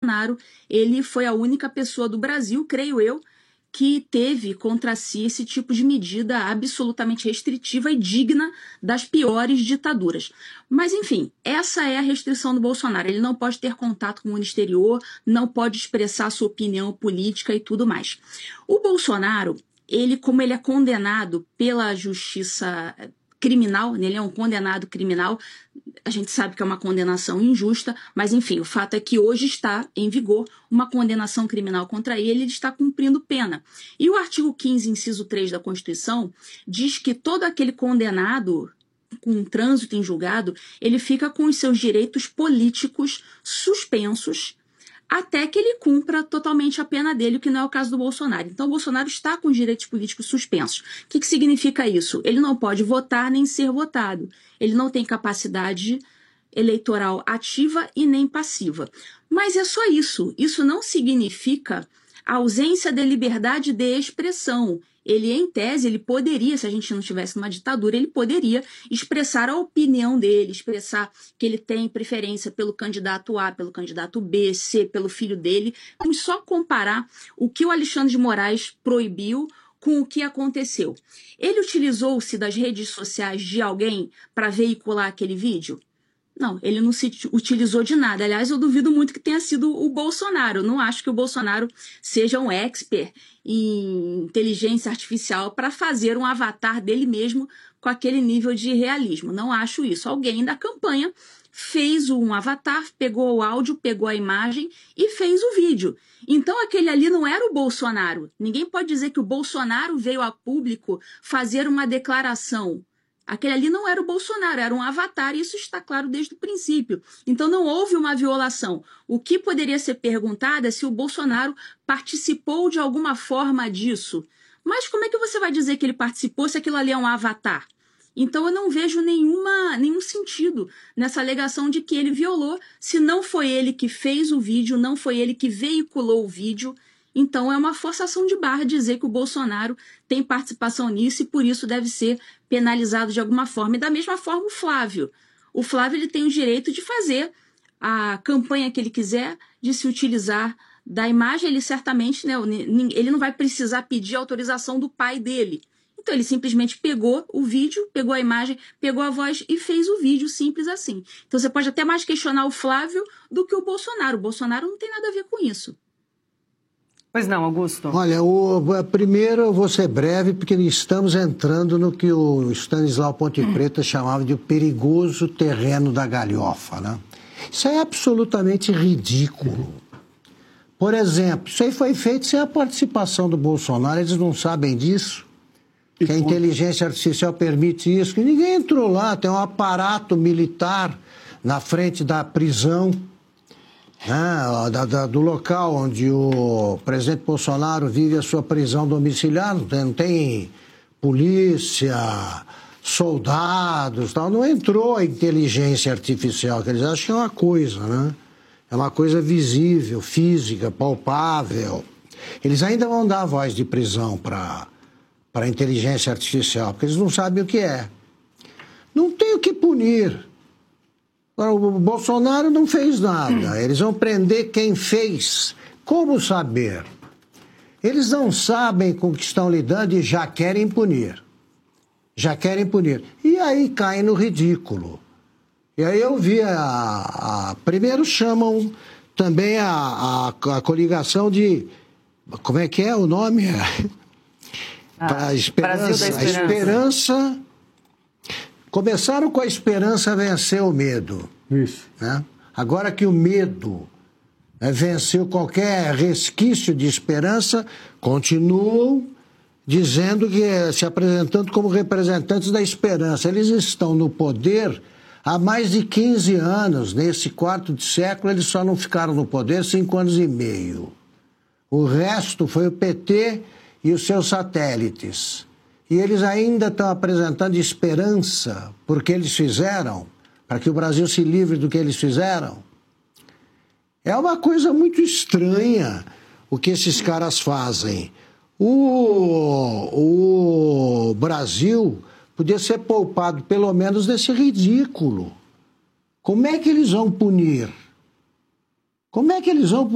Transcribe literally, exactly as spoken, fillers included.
Bolsonaro, ele foi a única pessoa do Brasil, creio eu, que teve contra si esse tipo de medida absolutamente restritiva e digna das piores ditaduras. Mas, enfim, essa é a restrição do Bolsonaro. Ele não pode ter contato com o mundo exterior, não pode expressar sua opinião política e tudo mais. O Bolsonaro, ele, como ele é condenado pela justiça criminal, ele é um condenado criminal, a gente sabe que é uma condenação injusta, mas enfim, o fato é que hoje está em vigor uma condenação criminal contra ele, ele está cumprindo pena. E o artigo quinze, inciso três da Constituição, diz que todo aquele condenado com trânsito em julgado, ele fica com os seus direitos políticos suspensos até que ele cumpra totalmente a pena dele, o que não é o caso do Bolsonaro. Então, o Bolsonaro está com os direitos políticos suspensos. O que, que significa isso? Ele não pode votar nem ser votado. Ele não tem capacidade eleitoral ativa e nem passiva. Mas é só isso. Isso não significa a ausência de liberdade de expressão. Ele, em tese, ele poderia, se a gente não tivesse numa ditadura, ele poderia expressar a opinião dele, expressar que ele tem preferência pelo candidato A, pelo candidato B, C, pelo filho dele. Vamos só comparar o que o Alexandre de Moraes proibiu com o que aconteceu. Ele utilizou-se das redes sociais de alguém para veicular aquele vídeo? Não, ele não se utilizou de nada. Aliás, eu duvido muito que tenha sido o Bolsonaro. Eu não acho que o Bolsonaro seja um expert em inteligência artificial para fazer um avatar dele mesmo com aquele nível de realismo. Não acho isso. Alguém da campanha fez um avatar, pegou o áudio, pegou a imagem e fez o vídeo. Então aquele ali não era o Bolsonaro. Ninguém pode dizer que o Bolsonaro veio a público fazer uma declaração. Aquele ali não era o Bolsonaro, era um avatar, e isso está claro desde o princípio. Então não houve uma violação. O que poderia ser perguntado é se o Bolsonaro participou de alguma forma disso. Mas como é que você vai dizer que ele participou se aquilo ali é um avatar? Então eu não vejo nenhuma, nenhum sentido nessa alegação de que ele violou, se não foi ele que fez o vídeo, não foi ele que veiculou o vídeo. Então é uma forçação de barra dizer que o Bolsonaro tem participação nisso e por isso deve ser penalizado de alguma forma. E da mesma forma o Flávio. O Flávio ele tem o direito de fazer a campanha que ele quiser, de se utilizar da imagem. Ele certamente, né, ele não vai precisar pedir autorização do pai dele. Então ele simplesmente pegou o vídeo, pegou a imagem, pegou a voz e fez o vídeo, simples assim. Então você pode até mais questionar o Flávio do que o Bolsonaro. O Bolsonaro não tem nada a ver com isso. Pois não, Augusto. Olha, o, primeiro eu vou ser breve, porque estamos entrando no que o Stanislau Ponte Preta chamava de o perigoso terreno da galhofa, né? Isso é absolutamente ridículo. Por exemplo, isso aí foi feito sem a participação do Bolsonaro, eles não sabem disso, e que a inteligência artificial permite isso, que ninguém entrou lá, tem um aparato militar na frente da prisão, né, da, da, do local onde o presidente Bolsonaro vive a sua prisão domiciliar, não tem, não tem polícia, soldados, tal, não entrou a inteligência artificial, que eles acham que é uma coisa, né? É uma coisa visível, física, palpável. Eles ainda vão dar a voz de prisão para para a inteligência artificial, porque eles não sabem o que é. Não tem o que punir. O Bolsonaro não fez nada. Eles vão prender quem fez. Como saber? Eles não sabem com o que estão lidando e já querem punir. Já querem punir. E aí caem no ridículo. E aí eu vi a... a primeiro chamam também a, a, a coligação de... Como é que é o nome? Ah, a esperança. Brasil da Esperança. A esperança... Começaram com a esperança vencer o medo. Isso. Né? Agora que o medo, né, venceu qualquer resquício de esperança, continuam dizendo que, se apresentando como representantes da esperança. Eles estão no poder há mais de quinze anos. Nesse quarto de século, eles só não ficaram no poder cinco anos e meio. O resto foi o P T e os seus satélites. E eles ainda estão apresentando esperança porque eles fizeram, para que o Brasil se livre do que eles fizeram. É uma coisa muito estranha o que esses caras fazem. O, o Brasil podia ser poupado pelo menos desse ridículo. Como é que eles vão punir? Como é que eles vão punir?